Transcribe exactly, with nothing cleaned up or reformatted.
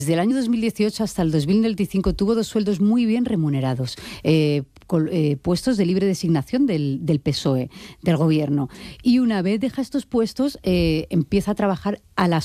Desde el año dos mil dieciocho hasta el dos mil veinticinco tuvo dos sueldos muy bien remunerados, eh, con, eh, puestos de libre designación del, del P S O E, del gobierno. Y una vez deja estos puestos, eh, empieza a trabajar a la